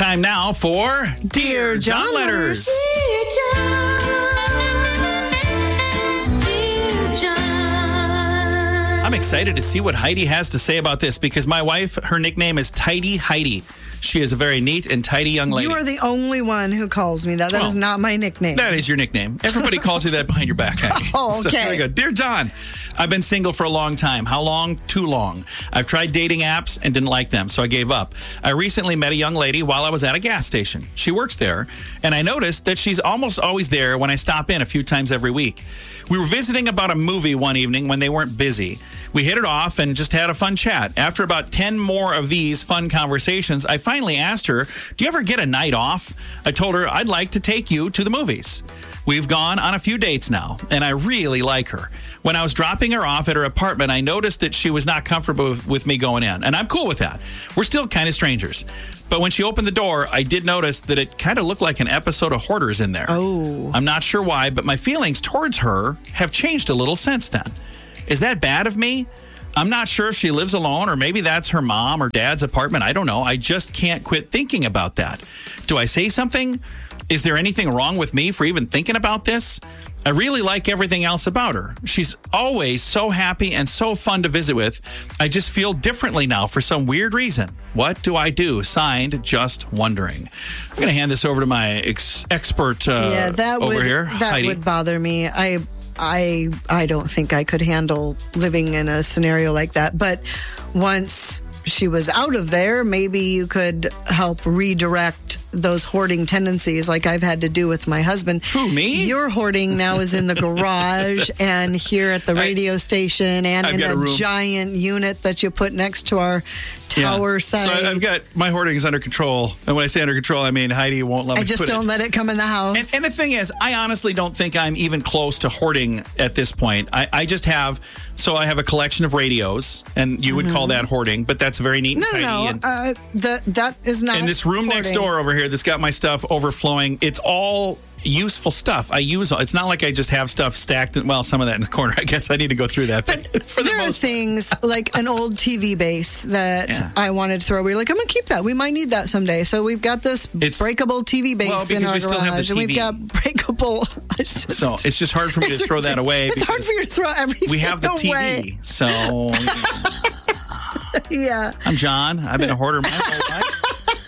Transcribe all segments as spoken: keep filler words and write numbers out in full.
Time now for Dear John Letters. Dear John, Dear John. I'm excited to see what Heidi has to say about this because my wife, her nickname is Tidy Heidi. She is a very neat and tidy young lady. You are the only one who calls me that. That Well, is not my nickname. That is your nickname. Everybody calls you that behind your back, Heidi. Oh, So okay. there you go. Dear John, I've been single for a long time. How long? Too long. I've tried dating apps and didn't like them, so I gave up. I recently met a young lady while I was at a gas station. She works there, and I noticed that she's almost always there when I stop in a few times every week. We were visiting about a movie one evening when they weren't busy. We hit it off and just had a fun chat. After about ten more of these fun conversations, I finally asked her, do you ever get a night off? I told her I'd like to take you to the movies. We've gone on a few dates now, and I really like her. When I was dropping her off at her apartment, I noticed that she was not comfortable with me going in, and I'm cool with that. We're still kind of strangers. But when she opened the door, I did notice that it kind of looked like an episode of Hoarders in there. Oh. I'm not sure why, but my feelings towards her have changed a little since then. Is that bad of me? I'm not sure if she lives alone or maybe that's her mom or dad's apartment. I don't know. I just can't quit thinking about that. Do I say something? Is there anything wrong with me for even thinking about this? I really like everything else about her. She's always so happy and so fun to visit with. I just feel differently now for some weird reason. What do I do? Signed, Just Wondering. I'm going to hand this over to my ex- expert uh, yeah, that over would here, that Heidi. would bother me. I I I don't think I could handle living in a scenario like that. But once she was out of there, maybe you could help redirect those hoarding tendencies like I've had to do with my husband. Who, me? Your hoarding now is in the garage and here at the radio station and I've in got a, a room. giant unit that you put next to our tower Yeah. side. So I- I've got my hoarding is under control. And when I say under control, I mean Heidi won't let I me just put don't it. let it come in the house. And, and the thing is, I honestly don't think I'm even close to hoarding at this point. I, I just have, so I have a collection of radios, and you would call that hoarding, but that's very neat and no, tidy. no, no. And, Uh, that that is not. and this room next hoarding. door over here that's got my stuff overflowing, it's all useful stuff. I use it's not like I just have stuff stacked. In, well, some of that in the corner. I guess I need to go through that. But, for the There are most things like an old T V base that Yeah. I wanted to throw. We were like, I'm going to keep that. We might need that someday. So we've got this It's- breakable T V base Well, in because our we still have the garage, and T V. we've got breakable. It's just, So it's just hard for me to it's throw that away. It's hard because for you to throw everything we have the T V. away. So Yeah. I'm John. I've been a hoarder my whole life.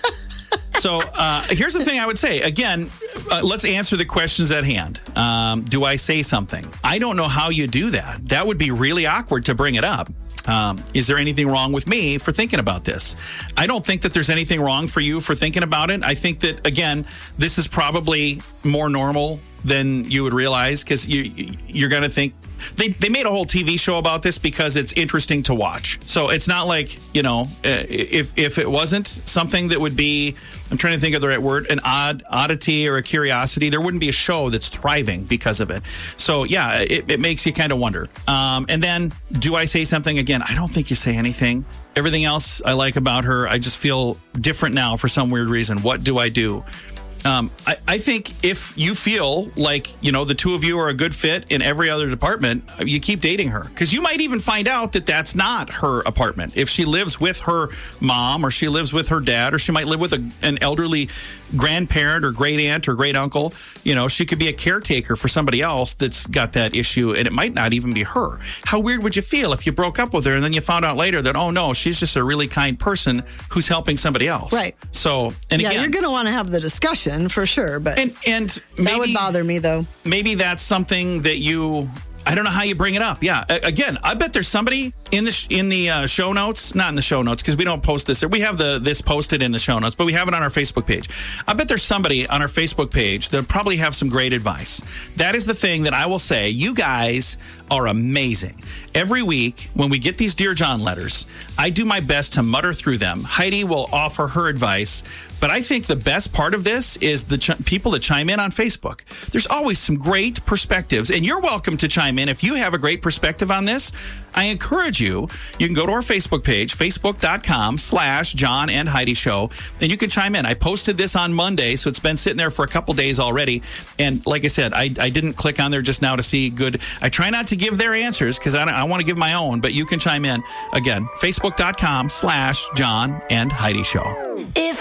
So uh, here's the thing I would say. Again, uh, let's answer the questions at hand. Um, do I say something? I don't know how you do that. That would be really awkward to bring it up. Um, is there anything wrong with me for thinking about this? I don't think that there's anything wrong for you for thinking about it. I think that, again, this is probably more normal than you would realize because you, you're going to think they, they made a whole T V show about this because it's interesting to watch. So it's not like, you know, uh, if, if it wasn't something that would be, I'm trying to think of the right word, an odd oddity or a curiosity, there wouldn't be a show that's thriving because of it. So, yeah, it, it makes you kind of wonder. Um, and then do I say something again? I don't think you say anything. Everything else I like about her, I just feel different now for some weird reason. What do I do? Um, I, I think if you feel like, you know, the two of you are a good fit in every other department, you keep dating her. Because you might even find out that that's not her apartment. If she lives with her mom or she lives with her dad or she might live with a, an elderly grandparent or great aunt or great uncle, you know, she could be a caretaker for somebody else that's got that issue and it might not even be her. How weird would you feel if you broke up with her and then you found out later that, oh, no, she's just a really kind person who's helping somebody else. Right. So, and Yeah, again, you're going to want to have the discussion for sure, but and and maybe, that would bother me though. maybe that's something that you, I don't know how you bring it up. Yeah. A- Again, I bet there's somebody in the sh- in the uh, show notes, not in the show notes because we don't post this. We have the this posted in the show notes, but we have it on our Facebook page. I bet there's somebody on our Facebook page that probably have some great advice. That is the thing that I will say. You guys are amazing. Every week when we get these Dear John letters, I do my best to mutter through them. Heidi will offer her advice, but I think the best part of this is the ch- people that chime in on Facebook. There's always some great perspectives, and you're welcome to chime in. If you have a great perspective on this, I encourage you, you can go to our Facebook page, facebook.com slash John and Heidi Show, and you can chime in. I posted this on Monday, so it's been sitting there for a couple days already. And like I said, I, I didn't click on there just now to see good. I try not to give their answers because I, I want to give my own, but you can chime in. Again, facebook.com slash John and Heidi Show. If